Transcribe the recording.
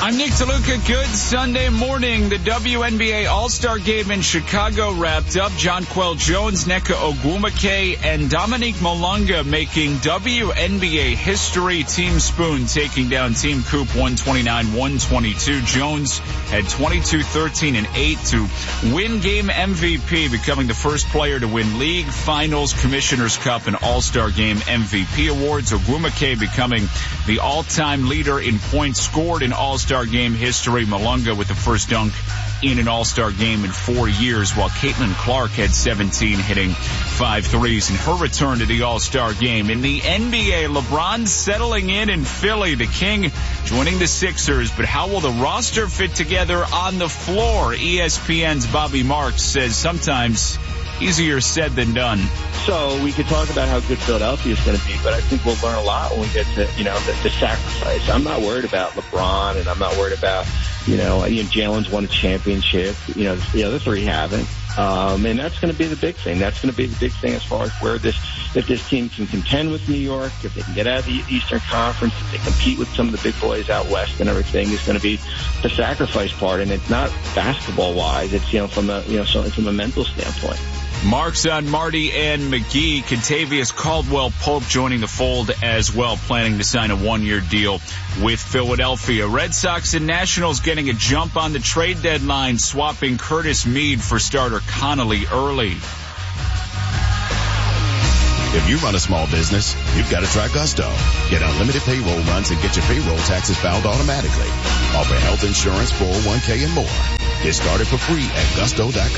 I'm Nick DeLuca. Good Sunday morning. The WNBA All-Star Game in Chicago wrapped up. Jonquel Jones, Nneka Ogwumike, and Dominique Malonga making WNBA history. Team Spoon taking down Team Coop 129-122. Jones had 22, 13, and 8 to win game MVP, becoming the first player to win league, finals, Commissioner's Cup, and All-Star Game MVP awards. Ogwumike becoming the all-time leader in points scored in All-Star Game history. Malonga with the first dunk in an All-Star Game in 4 years, while Caitlin Clark had 17, hitting 5 threes in her return to the All-Star Game. In the NBA, LeBron settling in Philly, the King joining the Sixers, but how will the roster fit together on the floor? ESPN's Bobby Marks says sometimes easier said than done. So we could talk about how good Philadelphia is going to be, but I think we'll learn a lot when we get to, the sacrifice. I'm not worried about LeBron, and I'm not worried about, Jalen's won a championship. The three haven't. And that's going to be the big thing. That's going to be the big thing as far as if this team can contend with New York, if they can get out of the Eastern Conference, if they compete with some of the big boys out west and everything, is going to be the sacrifice part. And it's not basketball wise. It's, from a mental standpoint. Marks on Marty and McGee. Kentavious Caldwell-Pope joining the fold as well, planning to sign a one-year deal with Philadelphia. Red Sox and Nationals getting a jump on the trade deadline, swapping Curtis Mead for starter Connolly early. If you run a small business, you've got to try Gusto. Get unlimited payroll runs and get your payroll taxes filed automatically. Offer health insurance, 401k, and more. Get started for free at gusto.com.